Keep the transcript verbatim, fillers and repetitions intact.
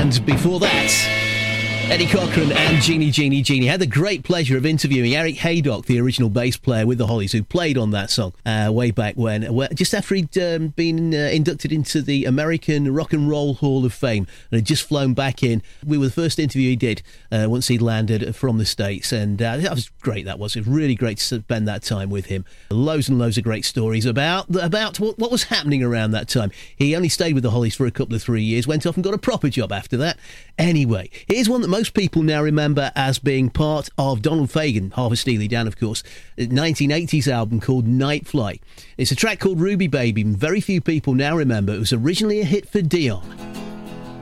And before that, Eddie Cochran and Jeannie, Jeannie, Jeannie. I had the great pleasure of interviewing Eric Haydock, the original bass player with the Hollies, who played on that song uh, way back when, where, just after he'd um, been uh, inducted into the American Rock and Roll Hall of Fame and had just flown back in. We were the first interview he did uh, once he'd landed from the States, and uh, that was great. That was. It was really great to spend that time with him. Loads and loads of great stories about about what, what was happening around that time. He only stayed with the Hollies for a couple of three years, went off and got a proper job after that. Anyway, here's one that most people now remember as being part of Donald Fagen, Half a Steely Dan, of course, nineteen eighties album called Night Flight. It's a track called Ruby Baby, and very few people now remember it was originally a hit for Dion.